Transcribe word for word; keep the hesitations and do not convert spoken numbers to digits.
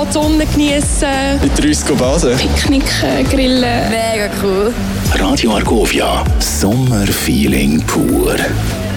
die Sonne genießen. Mit uns baden. Picknick äh, grillen. Mega cool. Radio Argovia, Sommerfeeling pur.